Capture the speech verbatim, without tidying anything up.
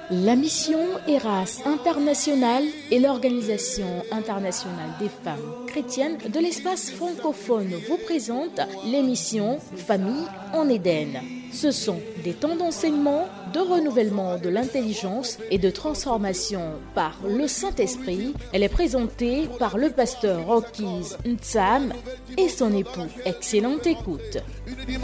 La mission Eras International est l'Organisation internationale des femmes chrétiennes de l'espace francophone vous présente l'émission Famille en Éden. Ce sont des temps d'enseignement, de renouvellement de l'intelligence et de transformation par le Saint-Esprit. Elle est présentée par le pasteur Rocky's Ntsam et son époux. Excellente écoute.